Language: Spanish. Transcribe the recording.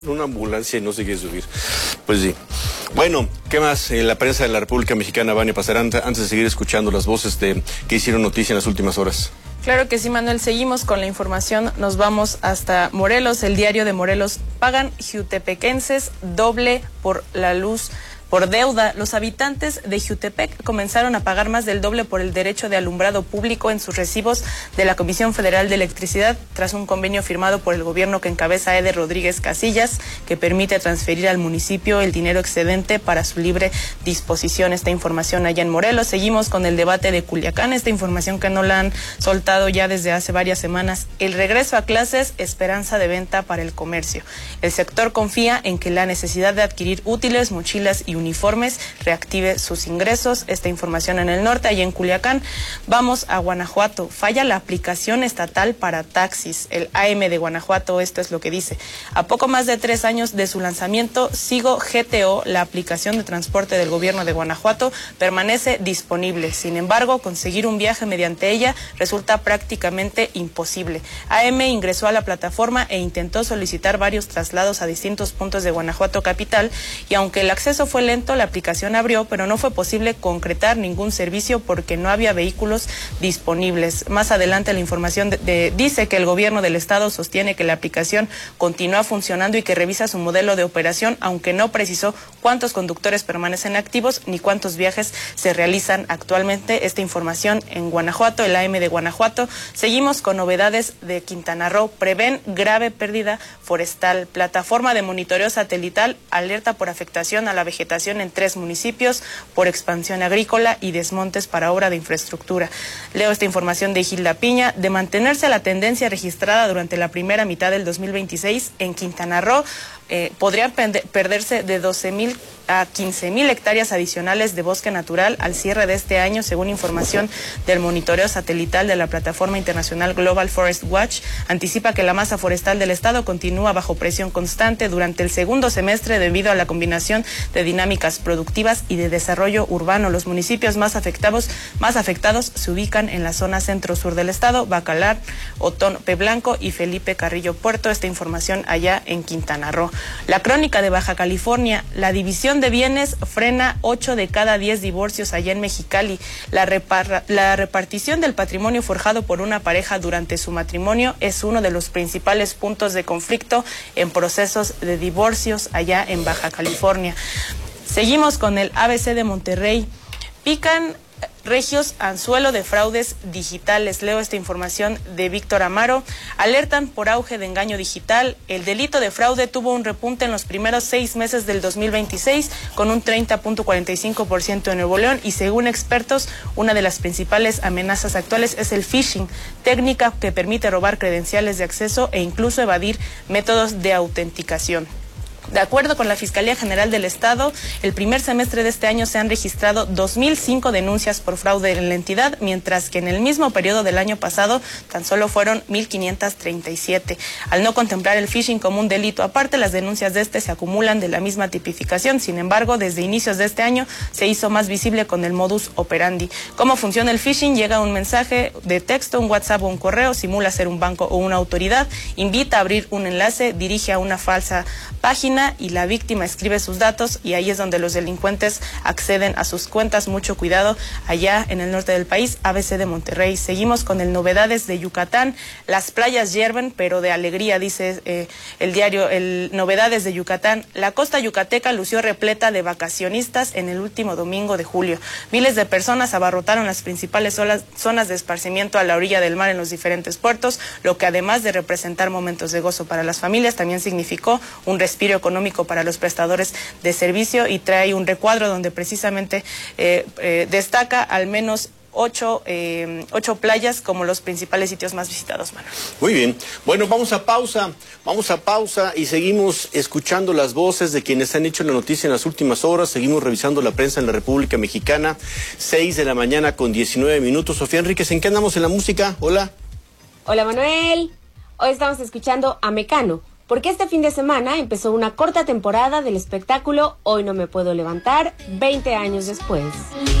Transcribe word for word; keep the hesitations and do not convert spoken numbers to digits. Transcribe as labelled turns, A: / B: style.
A: Una ambulancia y no se quiere subir. Pues sí. Bueno, ¿qué más? En la prensa de la República Mexicana, Vania Pasarán, antes de seguir escuchando las voces de que hicieron noticia en las últimas horas.
B: Claro que sí, Manuel. Seguimos con la información. Nos vamos hasta Morelos. El diario de Morelos: pagan jiutepequenses doble por la luz. Por deuda, los habitantes de Jiutepec comenzaron a pagar más del doble por el derecho de alumbrado público en sus recibos de la Comisión Federal de Electricidad, tras un convenio firmado por el gobierno que encabeza Eder Rodríguez Casillas, que permite transferir al municipio el dinero excedente para su libre disposición. Esta información allá en Morelos. Seguimos con el debate de Culiacán, esta información que no la han soltado ya desde hace varias semanas. El regreso a clases, esperanza de venta para el comercio. El sector confía en que la necesidad de adquirir útiles, mochilas y uniformes reactive sus ingresos. Esta información en el norte. Y en Culiacán vamos a Guanajuato. Falla la aplicación estatal para taxis. El A M de Guanajuato, esto es lo que dice: a poco más de tres años de su lanzamiento, Sigo G T O, la aplicación de transporte del gobierno de Guanajuato, permanece disponible. Sin embargo, conseguir un viaje mediante ella resulta prácticamente imposible. A M ingresó a la plataforma e intentó solicitar varios traslados a distintos puntos de Guanajuato capital, y aunque el acceso fue lento, la aplicación abrió, pero no fue posible concretar ningún servicio porque no había vehículos disponibles. Más adelante la información de, de, dice que el gobierno del estado sostiene que la aplicación continúa funcionando y que revisa su modelo de operación, aunque no precisó cuántos conductores permanecen activos ni cuántos viajes se realizan actualmente. Esta información en Guanajuato, el A M de Guanajuato. Seguimos con novedades de Quintana Roo. Prevén grave pérdida forestal. Plataforma de monitoreo satelital alerta por afectación a la vegetación en tres municipios por expansión agrícola y desmontes para obra de infraestructura. Leo esta información de Gilda Piña. De mantenerse la tendencia registrada durante la primera mitad del dos mil veintiséis en Quintana Roo, eh, podrían perderse de doce mil a quince mil hectáreas adicionales de bosque natural al cierre de este año, según información del monitoreo satelital de la plataforma internacional Global Forest Watch. Anticipa que la masa forestal del estado continúa bajo presión constante durante el segundo semestre debido a la combinación de dinámicas productivas y de desarrollo urbano. Los municipios más afectados, más afectados se ubican en la zona centro-sur del estado: Bacalar, Otón P. Blanco y Felipe Carrillo Puerto. Esta información allá en Quintana Roo. La crónica de Baja California: la división de bienes frena ocho de cada diez divorcios allá en Mexicali. La, repar la repartición del patrimonio forjado por una pareja durante su matrimonio es uno de los principales puntos de conflicto en procesos de divorcios allá en Baja California. Seguimos con el A B C de Monterrey. Pican regios anzuelo de fraudes digitales. Leo esta información de Víctor Amaro. Alertan por auge de engaño digital. El delito de fraude tuvo un repunte en los primeros seis meses del dos mil veintiséis con un treinta punto cuarenta y cinco por ciento en Nuevo León, y según expertos, una de las principales amenazas actuales es el phishing, técnica que permite robar credenciales de acceso e incluso evadir métodos de autenticación. De acuerdo con la Fiscalía General del Estado, el primer semestre de este año se han registrado dos mil cinco denuncias por fraude en la entidad, mientras que en el mismo periodo del año pasado tan solo fueron mil quinientas treinta y siete. Al no contemplar el phishing como un delito aparte, las denuncias de este se acumulan de la misma tipificación. Sin embargo, desde inicios de este año se hizo más visible con el modus operandi. ¿Cómo funciona el phishing? Llega un mensaje de texto, un WhatsApp o un correo, simula ser un banco o una autoridad, invita a abrir un enlace, dirige a una falsa página y la víctima escribe sus datos, y ahí es donde los delincuentes acceden a sus cuentas. Mucho cuidado allá en el norte del país. A B C de Monterrey. Seguimos con el novedades de Yucatán. Las playas hierven, pero de alegría, dice eh, el diario el Novedades de Yucatán. La costa yucateca lució repleta de vacacionistas en el último domingo de julio. Miles de personas abarrotaron las principales zonas de esparcimiento a la orilla del mar en los diferentes puertos, lo que además de representar momentos de gozo para las familias, también significó un respiro económico para los prestadores de servicio, y trae un recuadro donde precisamente eh, eh, destaca al menos Ocho, eh, ocho playas como los principales sitios más visitados, Manuel.
A: Muy bien. Bueno, vamos a pausa, vamos a pausa y seguimos escuchando las voces de quienes han hecho la noticia en las últimas horas. Seguimos revisando la prensa en la República Mexicana. Seis de la mañana con diecinueve minutos. Sofía Enríquez, ¿en qué andamos en la música? Hola.
C: Hola, Manuel. Hoy estamos escuchando a Mecano, porque este fin de semana empezó una corta temporada del espectáculo Hoy No Me Puedo Levantar, veinte años después.